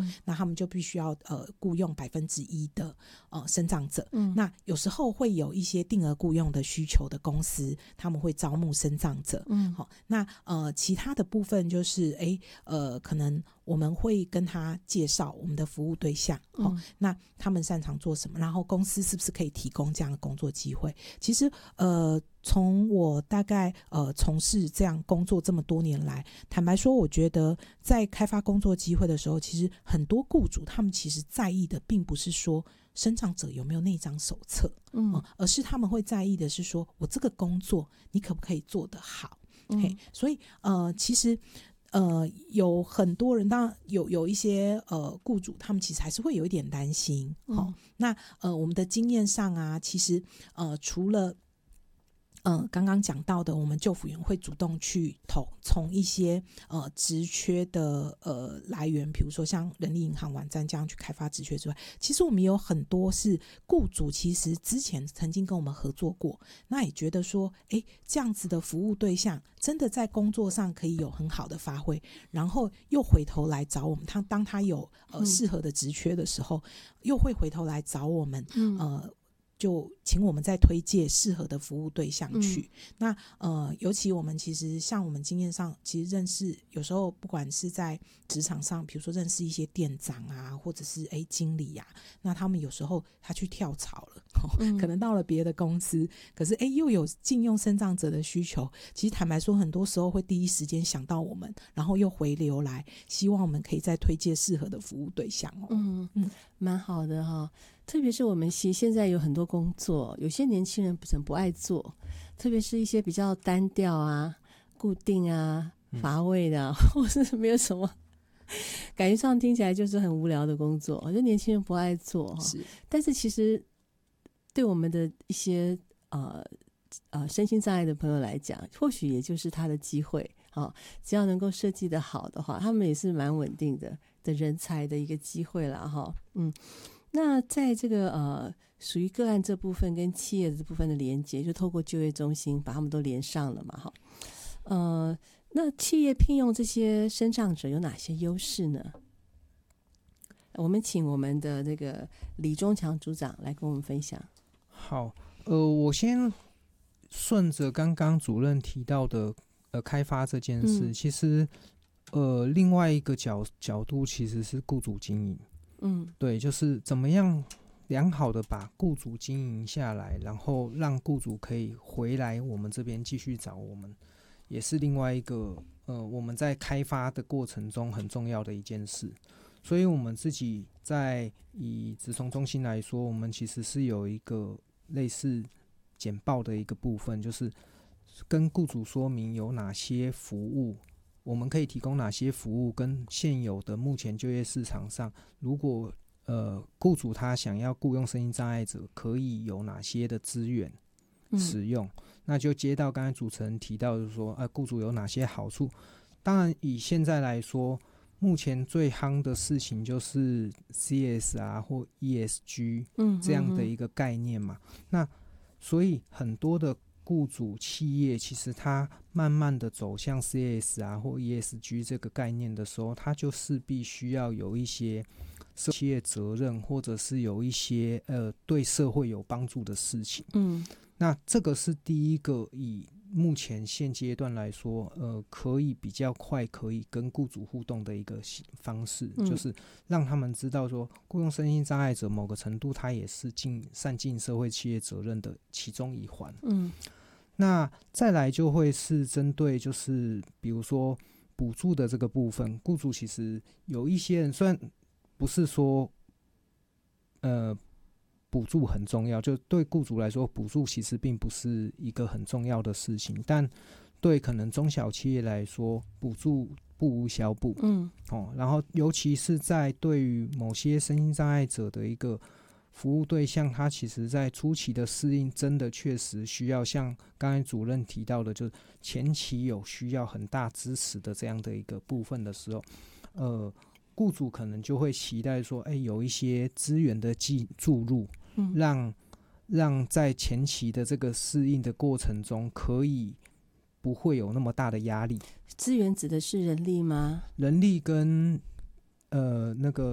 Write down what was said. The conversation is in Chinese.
那他们就必须要雇佣1%的身障者，那有时候会有一些定额雇佣的需求的公司，他们会招募身障者，那其他的部分就是可能我们会跟他介绍我们的服务对象，那他们擅长做什么，然后公司是不是可以提供这样的工作机会。其实从我大概从事这样工作这么多年来，坦白说我觉得在开发工作机会的时候，其实很多雇主他们其实在意的并不是说身障者有没有那张手册，而是他们会在意的是说我这个工作你可不可以做得好，所以其实有很多人，当然有一些雇主他们其实还是会有一点担心，那我们的经验上啊，其实除了刚刚讲到的，我们就辅员会主动去从一些职缺的来源，比如说像人力银行网站这样去开发职缺之外，其实我们有很多是雇主其实之前曾经跟我们合作过，那也觉得说这样子的服务对象真的在工作上可以有很好的发挥，然后又回头来找我们，当他有适合的职缺的时候，又会回头来找我们，就请我们再推荐适合的服务对象去。那尤其我们其实像我们经验上，其实认识有时候不管是在职场上，比如说认识一些店长啊，或者是经理啊，那他们有时候他去跳槽了，可能到了别的公司，可是又有禁用身障者的需求，其实坦白说很多时候会第一时间想到我们，然后又回流来希望我们可以再推荐适合的服务对象蛮好的哈。特别是我们现在有很多工作，有些年轻人不爱做，特别是一些比较单调啊、固定啊、乏味的或是没有什么感觉上听起来就是很无聊的工作，就年轻人不爱做。但是其实对我们的一些身心障碍的朋友来讲，或许也就是他的机会，只要能够设计的好的话，他们也是蛮稳定的人才的一个机会啦哈。那在这个属于个案这部分跟企业的这部分的连接，就透过就业中心把他们都连上了嘛哈。那企业聘用这些身障者有哪些优势呢？我们请我们的这个李忠强组长来跟我们分享。 好，我先顺着刚刚主任提到的开发这件事，其实另外一个角度其实是雇主经营。对，就是怎么样良好的把雇主经营下来，然后让雇主可以回来我们这边继续找我们，也是另外一个我们在开发的过程中很重要的一件事。所以我们自己以职从中心来说，我们其实是有一个类似简报的一个部分，就是跟雇主说明有哪些服务我们可以提供哪些服务，跟现有的目前就业市场上，如果雇主他想要雇用身心障碍者，可以有哪些的资源使用，那就接到刚才主持人提到的说雇主有哪些好处。当然以现在来说，目前最夯的事情就是 CSR 或 ESG 这样的一个概念嘛。那所以很多的雇主企业其实它慢慢的走向 CSR 或 ESG 这个概念的时候，它就势必需要有一些企业责任，或者是有一些对社会有帮助的事情。那这个是第一个以目前现阶段来说可以比较快可以跟雇主互动的一个方式，就是让他们知道说雇用身心障碍者某个程度他也是善尽社会企业责任的其中一环。那再来就会是针对就是比如说补助的这个部分，雇主其实有一些人虽然不是说补助很重要，就对雇主来说补助其实并不是一个很重要的事情，但对可能中小企业来说补助不无小补。然后尤其是在对于某些身心障碍者的一个服务对象，他其实在初期的适应真的确实需要像刚才主任提到的，就是前期有需要很大支持的这样的一个部分的时候，雇主可能就会期待说有一些资源的注入，让在前期的这个适应的过程中可以不会有那么大的压力。 资源指的是人力吗？ 人力跟那个